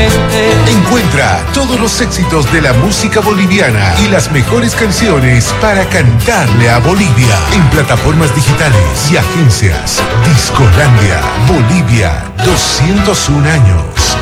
gente. Encuentra todos los éxitos de la música boliviana y las mejores canciones para cantarle a Bolivia en plataformas digitales y agencias. Discolandia, Bolivia, 201 años.